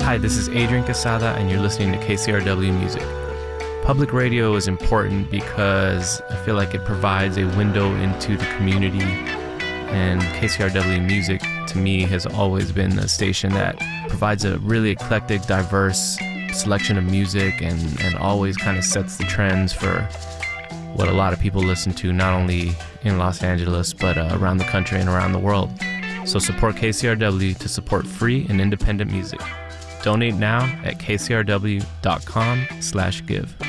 Hi, this is Adrian Casada, and you're listening to KCRW Music. Public radio is important because I feel like it provides a window into the community, and KCRW Music, to me, has always been a station that provides a really eclectic, diverse selection of music and always kind of sets the trends for what a lot of people listen to, not only in Los Angeles, but around the country and around the world. So support KCRW to support free and independent music. Donate now at kcrw.com/give.